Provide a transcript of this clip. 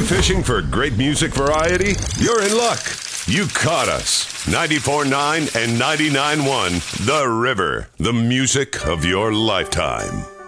fishing for great music variety? You're in luck. You caught us. 94.9 and 99.1 The River, the music of your lifetime.